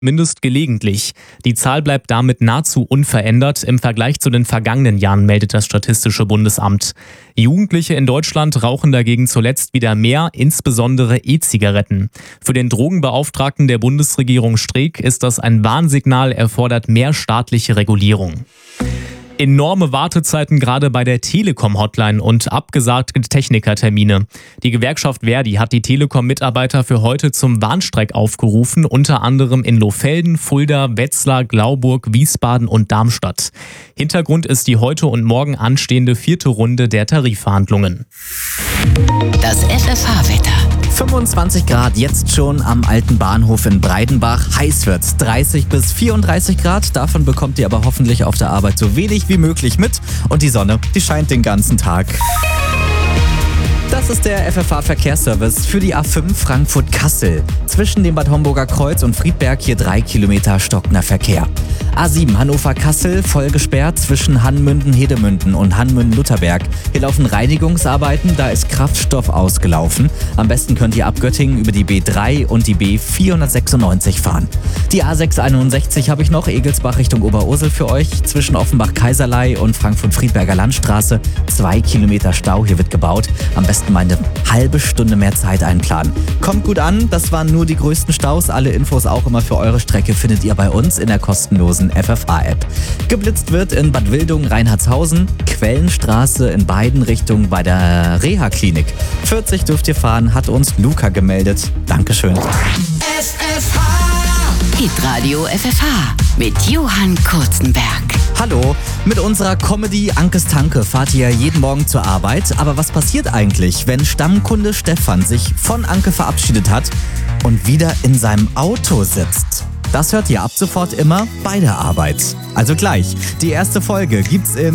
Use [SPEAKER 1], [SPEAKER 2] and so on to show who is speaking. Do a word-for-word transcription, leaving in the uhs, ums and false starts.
[SPEAKER 1] Mindest gelegentlich. Die Zahl bleibt damit nahezu unverändert im Vergleich zu den vergangenen Jahren, meldet das Statistische Bundesamt. Jugendliche in Deutschland rauchen dagegen zuletzt wieder mehr, insbesondere E-Zigaretten. Für den Drogenbeauftragten der Bundesregierung Streeck ist das ein Warnsignal, erfordert mehr staatliche Regulierung. Enorme Wartezeiten gerade bei der Telekom-Hotline und abgesagte Technikertermine. Die Gewerkschaft Verdi hat die Telekom-Mitarbeiter für heute zum Warnstreik aufgerufen, unter anderem in Lohfelden, Fulda, Wetzlar, Glauburg, Wiesbaden und Darmstadt. Hintergrund ist die heute und morgen anstehende vierte Runde der Tarifverhandlungen.
[SPEAKER 2] Das F F H-Wetter.
[SPEAKER 3] fünfundzwanzig Grad jetzt schon am alten Bahnhof in Breidenbach. Heiß wird's, dreißig bis vierunddreißig Grad. Davon bekommt ihr aber hoffentlich auf der Arbeit so wenig wie möglich mit. Und die Sonne, die scheint den ganzen Tag. Das ist der F F H-Verkehrsservice für die A fünf Frankfurt-Kassel. Zwischen dem Bad Homburger Kreuz und Friedberg hier drei Kilometer stockender Verkehr. A sieben Hannover-Kassel voll gesperrt zwischen Hannmünden-Hedemünden und Hannmünden-Lutherberg. Hier laufen Reinigungsarbeiten, da ist Kraftstoff ausgelaufen. Am besten könnt ihr ab Göttingen über die B drei und die B vierhundertsechsundneunzig fahren. Die A sechshunderteinundsechzig habe ich noch, Egelsbach Richtung Oberursel für euch. Zwischen Offenbach-Kaiserlei und Frankfurt-Friedberger Landstraße. Zwei Kilometer Stau, hier wird gebaut. Am besten mal eine halbe Stunde mehr Zeit einplanen. Kommt gut an, das waren nur die größten Staus. Alle Infos auch immer für eure Strecke findet ihr bei uns in der kostenlosen F F H-App. Geblitzt wird in Bad Wildungen, Reinhardshausen, Quellenstraße in beiden Richtungen bei der Reha-Klinik. vierzig dürft ihr fahren, hat uns Luca gemeldet. Dankeschön.
[SPEAKER 2] F F H. Hitradio F F H mit Johann Kurzenberg.
[SPEAKER 3] Hallo, mit unserer Comedy Ankes Tanke fahrt ihr jeden Morgen zur Arbeit. Aber was passiert eigentlich, wenn Stammkunde Stefan sich von Anke verabschiedet hat und wieder in seinem Auto sitzt? Das hört ihr ab sofort immer bei der Arbeit. Also gleich, die erste Folge gibt's in